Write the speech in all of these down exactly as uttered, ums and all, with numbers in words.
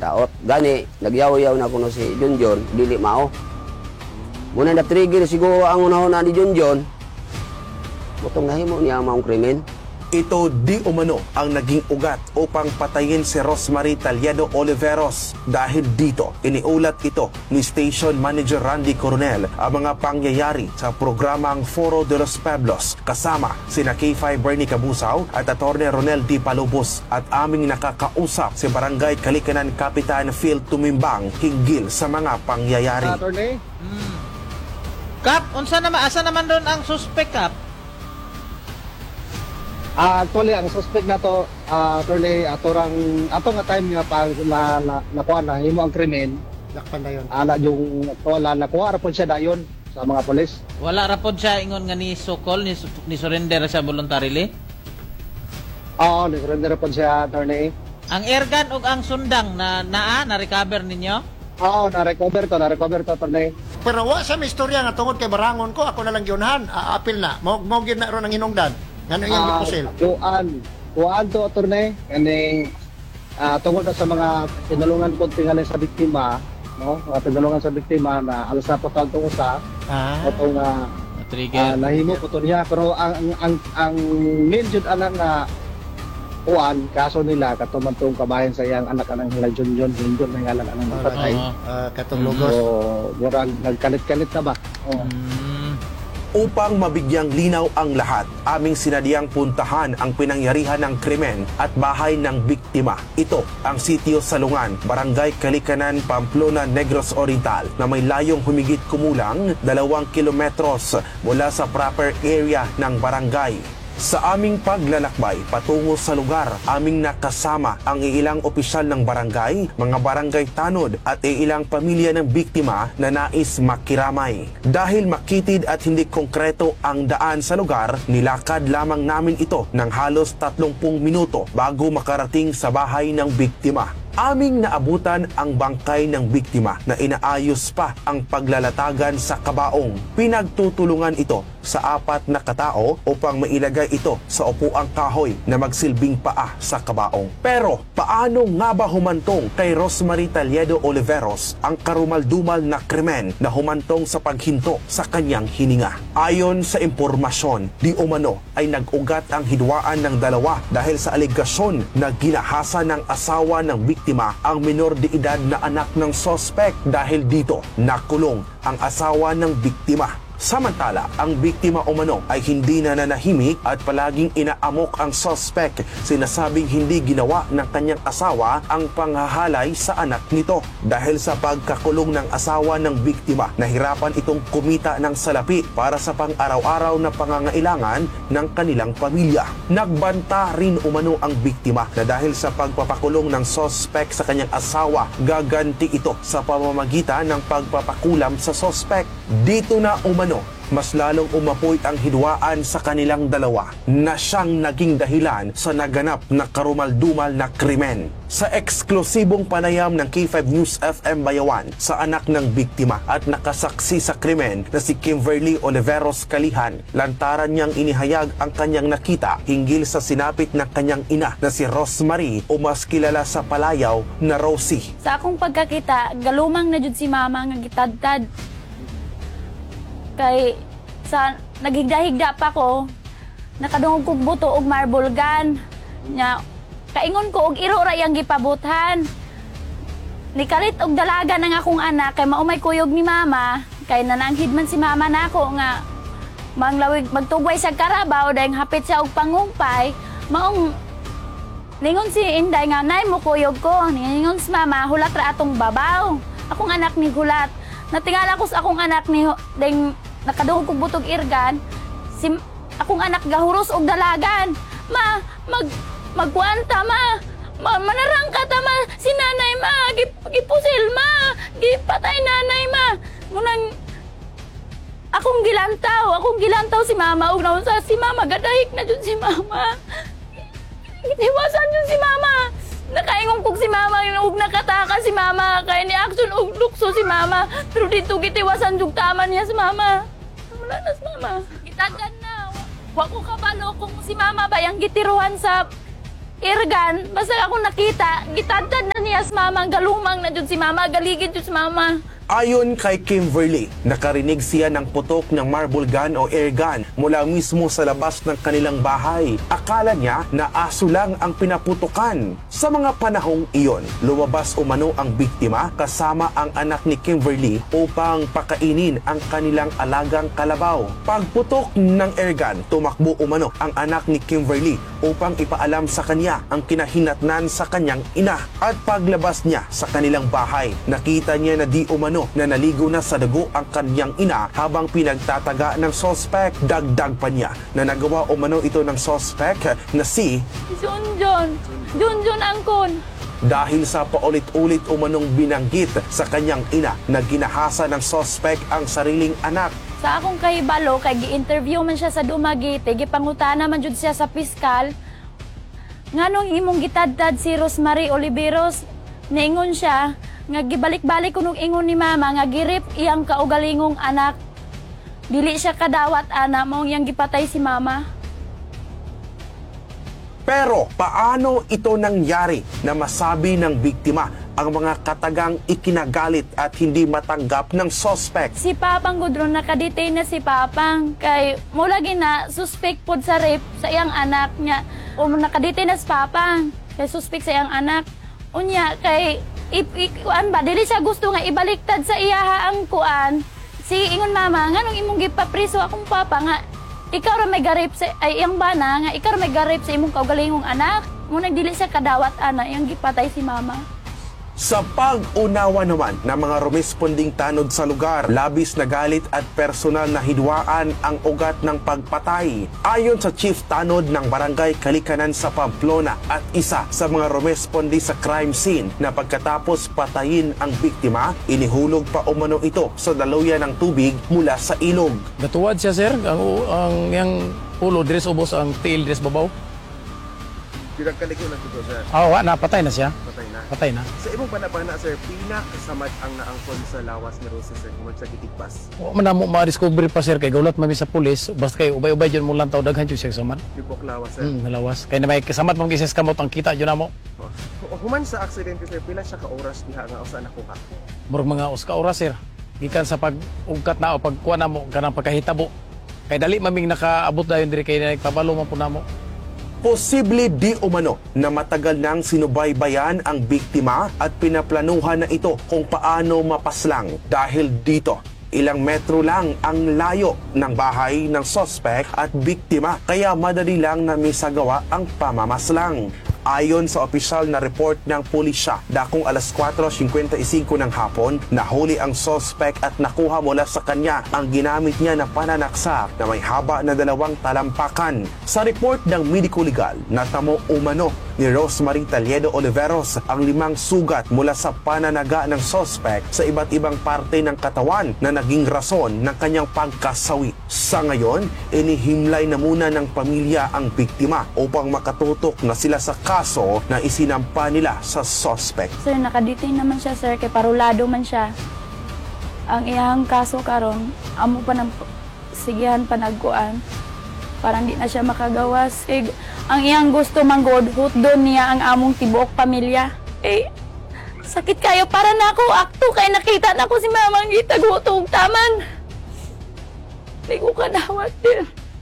daot. Gani, nagyaw-yaw na kuno si Junjun, dili mao. Muna na-trigger siguro ang una-una ni Junjun, butong nahimo niya ang maong krimen. Ito di umano ang naging ugat upang patayin si Rosemarie Talledo Oliveros. Dahil dito, iniulat ito ni Station Manager Randy Coronel ang mga pangyayari sa programang Foro de los Pueblos kasama sina K five Bernie Cabusaw at Atty. Ronel D. Palubos at aming nakakausap si Barangay Kalikanan Kapitan Phil Tumimbang hinggil sa mga pangyayari. Attorney? Hmm. Kap, unsa naman asa naman doon ang suspect, Kap? Ah, actually, ang suspect na to, ah, attorney, atorang, ato nga time nga pag na, na, nakuha na, himo ang krimen, Lakpan na yun. ana yung wala nakuha ra po siya dayon sa mga polis. Wala ra pod siya ingon nga ni Sokol ni, ni surrender siya voluntarily. Oo, nag-surrender po siya, attorney. Ang airgun ug ang sundang na naa na recover ninyo? Oo, na-recover to, na-recover to, attorney. Pero wa sa may istorya nga tungod kay barangon ko, ako na lang gyunhan, aapil na. Mo mo gyud na ron ang hinungdan. Ngano yung Ah, gipusil? kuan, kuan to, attorney, kani ah, tungkol na sa mga tinulungan po tingali sa biktima, no? Mga tinulungan sa biktima na alas na po tawag to usa, Ah. o itong ah, Na-trigger. Ah, nahimo po to niya, pero ang ang ang, ang main jud anang nga kuan kaso nila katumantong kabayan sa iyang anak anang hila Junjun Junjun na ngalan anang patay. Oo. Ah, katong lugos. So, murag nagkalit-kalit na ba? Oh. Hmm. Upang mabigyang linaw ang lahat, aming sinadyang puntahan ang pinangyarihan ng krimen at bahay ng biktima. Ito ang Sitio Salungan, Barangay Kalikanan, Pamplona, Negros Oriental na may layong humigit kumulang dalawang kilometros mula sa proper area ng barangay. Sa aming paglalakbay patungo sa lugar, aming nakasama ang ilang opisyal ng barangay, mga barangay tanod at ilang pamilya ng biktima na nais makiramay. Dahil makitid at hindi konkreto ang daan sa lugar, nilakad lamang namin ito ng halos tatlongpung minuto bago makarating sa bahay ng biktima. Aming naabutan ang bangkay ng biktima na inaayos pa ang paglalatagan sa kabaong. Pinagtutulungan ito sa apat na katao upang mailagay ito sa upuang kahoy na magsilbing paa sa kabaong. Pero paano nga ba humantong kay Rosemarie Talledo Oliveros ang karumaldumal na krimen na humantong sa paghinto sa kanyang hininga? Ayon sa impormasyon, di umano ay nag-ugat ang hidwaan ng dalawa dahil sa aligasyon na ginahasa ng asawa ng biktima ang minor de edad na anak ng sospek. Dahil dito nakulong ang asawa ng biktima. Samantala, ang biktima umano ay hindi na nanahimik at palaging inaamok ang sospek. Sinasabing hindi ginawa ng kanyang asawa ang panghahalay sa anak nito. Dahil sa pagkakulong ng asawa ng biktima, nahirapan itong kumita ng salapi para sa pang-araw-araw na pangangailangan ng kanilang pamilya. Nagbanta rin umano ang biktima na dahil sa pagpapakulong ng sospek sa kanyang asawa, gaganti ito sa pamamagitan ng pagpapakulam sa sospek. Dito na umano mas lalong umapoy ang hidwaan sa kanilang dalawa na siyang naging dahilan sa naganap na karumaldumal na krimen. Sa eksklusibong panayam ng K five News F M Bayawan sa anak ng biktima at nakasaksi sa krimen na si Kimberly Oliveros Kalihan, lantaran niyang inihayag ang kanyang nakita hinggil sa sinapit ng kanyang ina na si Rosemarie o mas kilala sa palayaw na Rosie. Sa akong pagkakita, galumang na jud si mama nga gitadtad. Kay sa nagigda-higda pa ko, nakadungog kog buto og marble gun. Nya kaingon ko og iro ra yang gipabuthan. Nikalit og dalaga ng akong anak kay maumay kuyog ni mama, kay nananghid man si mama nako nga manglawig magtugway sa karabaw dahil hapit siya og pangumpay. Maong ningon si Inday nga nay mo kuyog ko. Ningon si mama hulat ra atong babaw. Akong anak ni hulat. Natingala ko sa akong anak ni ding nakadungog kog butog irgan, si akong anak gahuros og dalagan. Ma, mag magkuanta ma. Ma, manarang ka ta ma. Si nanay ma, gip, gipusil ma. Gipatay nanay ma. Munang akong gilantaw, akong gilantaw si mama og naunsa si mama gadahik na jud si mama. Iwasan jud si mama. Nakaingon kog si mama, ug nakataka si mama, kaya ni action og lukso si mama. Pero dito gitiwasan jug taman niya si mama. Wala na si mama. Gitagdan na. Wa ko kabalo kung si mama ba yang gitiruhan sa irgan. Basta ako nakita, gitagdan na niya layas mama, galumang na jud si mama, galigid jud si mama. Ayon kay Kimberly, nakarinig siya ng putok ng marble gun o air gun mula mismo sa labas ng kanilang bahay. Akala niya na aso lang ang pinaputukan. Sa mga panahong iyon, lumabas umano ang biktima kasama ang anak ni Kimberly upang pakainin ang kanilang alagang kalabaw. Pagputok ng air gun, tumakbo umano ang anak ni Kimberly upang ipaalam sa kanya ang kinahinatnan sa kanyang ina. At paglabas niya sa kanilang bahay, nakita niya na di umano na naligo na sa dugo ang kanyang ina habang pinagtataga ng sospek. Dagdag pa niya na nagawa umano ito ng sospek na si Junjun, Junjun angkon. dahil sa paulit-ulit umanong binanggit sa kanyang ina na ginahasa ng sospek ang sariling anak. Sa akong kahibalo, kay gi-interview man siya sa Dumaguete, gipangutana man jud siya sa piskal. Nganong imong gitadtad si Rosemary Oliveros? Naingon siya, nga gibalik-balik kunong ingon ni mama, nga girip iyang kaugalingong anak. Dili siya kadawat ana, mao iyang gipatay si mama. Pero paano ito nangyari na masabi ng biktima ang mga katagang ikinagalit at hindi matanggap ng sospek? Si Papang Gudron, nakadetain na si Papang. Kay mula gina, suspect pod sa rape sa iyang anak niya. O nakadetain na si Papang. Kay suspect sa iyang anak. Unya, kay kuan ba, dili siya gusto nga ibaliktad sa iyaha ang kuan. Si ingon mama, nganong imong gipapriso akong papa nga, ikaw ra may garip sa, ay iyang bana, nga ikaw ra may garip sa imong kaugalingong anak. Munang dili siya kadawat ana, iyang gipatay si mama. Sa pag-unawa naman ng mga rumesponding tanod sa lugar, labis na galit at personal na hidwaan ang ugat ng pagpatay. Ayon sa Chief Tanod ng Barangay Kalikanan sa Pamplona at isa sa mga rumespondi sa crime scene na pagkatapos patayin ang biktima, inihulog pa umano ito sa daluyan ng tubig mula sa ilog. Gatuwad siya sir, ang, ang yang ulo dress ubos, ang tail dress babaw. Pinagkaligo na dito, sir. Ah, wa na, patay na siya. Patay na. Patay na. Sa ibang panapana, sir, pina kasamad ang naangkon sa lawas ni Rose, sir, kung sa gitigpas. Wa man na mo ma-discover pa sir, kay gaulat mami sa pulis, basta kay ubay-ubay dyan mo lang tao, daghan dyan siya kasamad. Libok lawas, sir. Hmm, lawas. Kaya na may kasamad mong gisas kamot, ang kita dyan na mo. Oh. Human sa aksidente, sir, pila siya ka-oras diha nga o sa nakuha. Murag mga uska oras sir. Gikan sa pag-ugkat na o pagkuha na mo, kanang pagkahitabo. Kay dali maming nakaabot dayon diri kay nagpabalo man po na mo. Posible di umano na matagal nang sinubaybayan ang biktima at pinaplanuhan na ito kung paano mapaslang. Dahil dito, ilang metro lang ang layo ng bahay ng sospek at biktima, kaya madali lang na misagawa ang pamamaslang. Ayon sa opisyal na report ng pulisya, dakong alas kwatro singkwenta-singko ng hapon, nahuli ang sospek at nakuha mula sa kanya ang ginamit niya na pananaksak na may haba na dalawang talampakan. Sa report ng medico legal, natamo umano ni Rosemary Taliedo Oliveros ang limang sugat mula sa pananaga ng sospek sa iba't ibang parte ng katawan na naging rason ng kanyang pagkasawi. Sa ngayon, inihimlay na muna ng pamilya ang biktima upang makatutok na sila sa kaso na isinampa nila sa sospek. Sir, nakadetain naman siya sir, kay parulado man siya. Ang iyang kaso karon, amo pa ng sigihan panagkuan. Parang di na siya makagawas. Eh, ang iyang gusto manggod, hutdon niya ang among tibuok pamilya. Eh, sakit kayo para na ako akto kay nakita na ko si mamang gitagutog taman. Di ko kadawat din.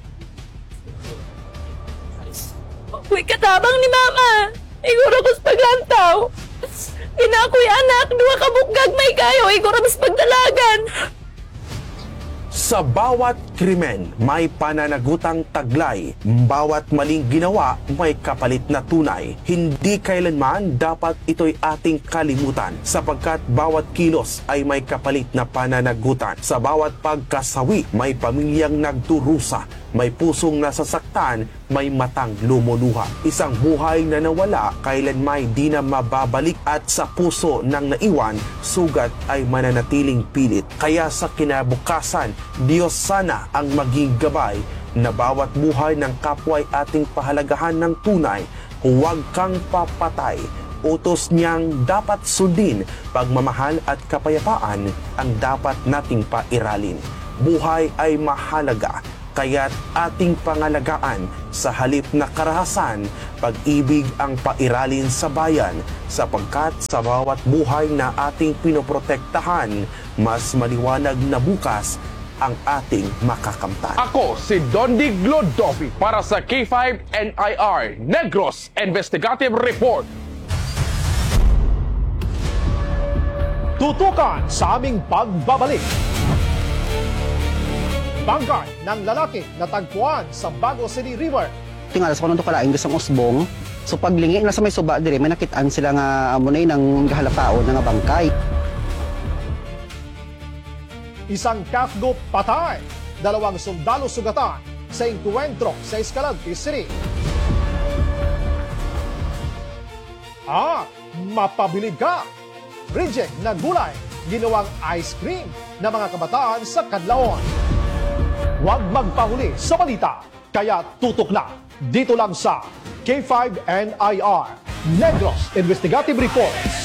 Uy, katabang ni mama. Iguro ko sa paglantaw. Inako'y anak, duwa ka buggag may kayo. Iguro mas pagdalagan. Sa bawat krimen, may pananagutang taglay. Bawat maling ginawa, may kapalit na tunay. Hindi kailanman dapat ito'y ating kalimutan sapagkat bawat kilos ay may kapalit na pananagutan. Sa bawat pagkasawi, may pamilyang nagdurusa. May pusong nasasaktan, may matang lumuluha. Isang buhay na nawala, kailanman di na mababalik at sa puso ng naiwan, sugat ay mananatiling pilit. Kaya sa kinabukasan, Diyos sana ang maging gabay na bawat buhay ng kapwa'y ating pahalagahan ng tunay. Huwag kang papatay. Utos niyang dapat sundin, pagmamahal at kapayapaan ang dapat nating pairalin. Buhay ay mahalaga. kaya't ating pangalagaan sa halip na karahasan, pag-ibig ang pairalin sa bayan sapagkat sa bawat buhay na ating pinoprotektahan, mas maliwanag na bukas ang ating makakamtan. Ako si Dondi Glodovi para sa K five N I R Negros Investigative Report. Tutukan sa aming pagbabalik. Bangkay ng lalaki na tagpuan sa Bago City River. Tingal sa kanong kalaing sa usbong. So paglingi na sa may suba dire may nakitaan sila nga amunay ng gahalapaon nga bangkay. Isang Kafgo patay. Dalawang sundalo sugatan sa engkwentro sa Escalante City. At mapabilib ka. Reject na gulay, ginawang ice cream ng mga kabataan sa Kadlaon. Huwag magpahuli sa balita, kaya tutok na dito lang sa K five N I R Negros Investigative Reports.